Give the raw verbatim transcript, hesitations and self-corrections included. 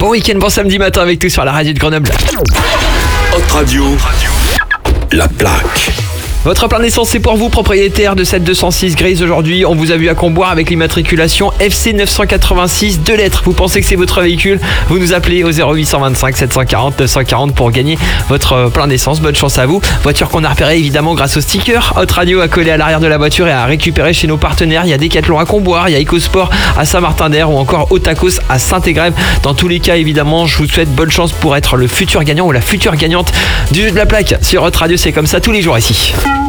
Bon week-end, bon samedi matin avec tous sur la radio de Grenoble. Hot Radio, la plaque. Votre plein d'essence, c'est pour vous, propriétaire de cette deux cent six grise aujourd'hui. On vous a vu à Comboire avec l'immatriculation F C neuf cent quatre-vingt-six, deux lettres. Vous pensez que c'est votre véhicule? Vous nous appelez au zéro huit cent vingt-cinq sept cent quarante neuf cent quarante pour gagner votre plein d'essence. Bonne chance à vous. Voiture qu'on a repérée évidemment grâce au sticker Hot Radio à coller à l'arrière de la voiture et à récupérer chez nos partenaires. Il y a Decathlon à Comboire, il y a EcoSport à Saint-Martin-d'Air ou encore Otakos à Saint-Égrève. Dans tous les cas, évidemment, je vous souhaite bonne chance pour être le futur gagnant ou la future gagnante du jeu de la plaque sur Hot Radio. C'est comme ça tous les jours ici.